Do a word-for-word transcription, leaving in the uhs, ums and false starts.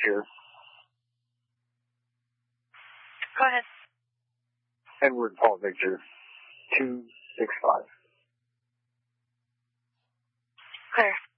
Victor. Go ahead. Edward Paul Victor, two six five. Clear.